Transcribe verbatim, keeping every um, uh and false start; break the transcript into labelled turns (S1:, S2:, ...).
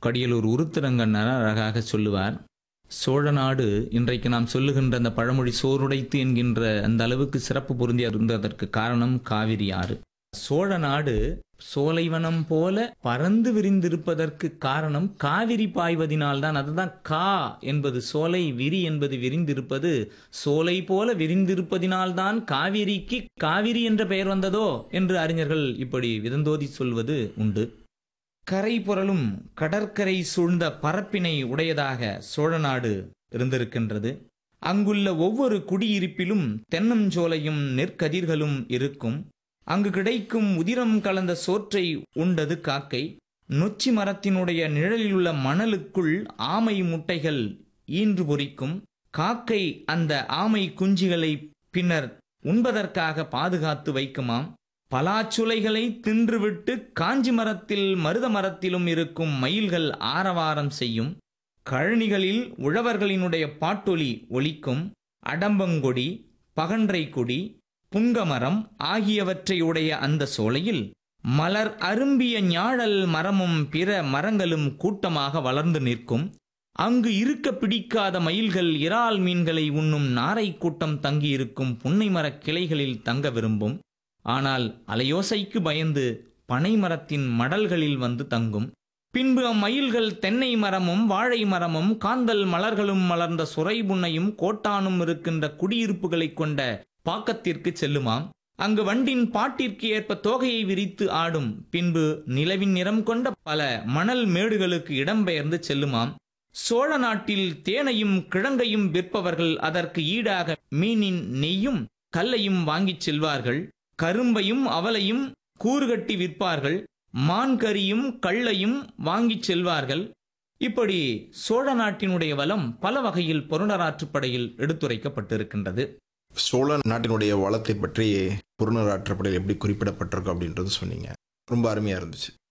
S1: கடியலூர் உருத்திரங்கண்ணர் அழகாக சொல்லுவார். சோழ நாடு இன்றைக்கு நாம் சொல்லுகின்ற அந்த பழமொழி சோறுடைத்து என்கின்ற அந்த அளவுக்கு சிறப்பு பொருந்தி இருந்ததற்கு காரணம் காவிரி ஆறு. சோழ நாடு சோலைவனம் போல பறந்து விரிந்திருப்பதற்கு காரணம் காவிரி பாய்வதினால்தான். அதுதான் கா என்பது சோலை, விரி என்பது விரிந்திருப்பது. சோலை போல விரிந்திருப்பதினால்தான் காவிரிக்கு காவிரி என்ற பெயர் வந்ததோ என்று அறிஞர்கள் இப்படி விதந்தோதி சொல்வது உண்டு. கரை புரளும் கடற்கரை சூழ்ந்த பரப்பினை உடையதாக சோழநாடு இருந்திருக்கின்றது. அங்குள்ள ஒவ்வொரு குடியிருப்பிலும் தென்னஞ்சோலையும் நெற்கதிர்களும் இருக்கும். அங்கு கிடைக்கும் உதிரம் கலந்த சோற்றை உண்டது காக்கை. நொச்சி மரத்தினுடைய நிழலிலுள்ள மணலுக்குள் ஆமை முட்டைகள் ஈன்று பொறிக்கும். காக்கை அந்த ஆமை குஞ்சுகளை பின்னர் உண்பதற்காக பாதுகாத்து வைக்குமாம். பலாச்சுளைகளை தின்றுவிட்டு காஞ்சி மரத்தில் மருத மரத்திலும் இருக்கும் மயில்கள் ஆரவாரம் செய்யும். கழனிகளில் உழவர்களினுடைய பாட்டொலி ஒலிக்கும். அடம்பங்கொடி, பகன்றை கொடி, புங்கமரம் ஆகியவற்றையுடைய அந்த சோலையில் மலர் அரும்பிய ஞாழல் மரமும் பிற மரங்களும் கூட்டமாக வளர்ந்து நிற்கும். அங்கு இருக்க பிடிக்காத மயில்கள் இறால் மீன்களை உண்ணும் நாரை கூட்டம் தங்கியிருக்கும் புன்னை மரக் கிளைகளில் தங்க விரும்பும். ஆனால் அலையோசைக்கு பயந்து பனை மரத்தின் மடல்களில் வந்து தங்கும். பின்பு அம்மயில்கள் தென்னை மரமும் வாழை மரமும் காந்தல் மலர்களும் மலர்ந்த சுரை புன்னையும் கோட்டானும் இருக்கின்ற குடியிருப்புகளை கொண்ட பாக்கத்திற்கு செல்லுமாம். அங்கு வண்டின் பாட்டிற்கு ஏற்ப தோகையை விரித்து ஆடும். பின்பு நிலவின் நிறம் கொண்ட பல மணல் மேடுகளுக்கு இடம்பெயர்ந்து செல்லுமாம். சோழ நாட்டில் தேனையும் கிழங்கையும் விற்பவர்கள் அதற்கு ஈடாக மீனின் நெய்யும் கல்லையும் வாங்கிச் செல்வார்கள். கரும்பையும் அவலையும் கூறுகட்டி விற்பார்கள். மான்கரியும் கள்ளையும் வாங்கிச் செல்வார்கள். இப்படி சோழ நாட்டினுடைய வளம் பல வகையில் புறநராற்றுப்படையில் எடுத்துரைக்கப்பட்டிருக்கின்றது.
S2: சோழ நாட்டினுடைய வளத்தை பற்றி புறநராற்றுப்படையில் எப்படி குறிப்பிடப்பட்டிருக்கும் அப்படின்றது சொன்னீங்க. ரொம்ப அருமையா இருந்துச்சு.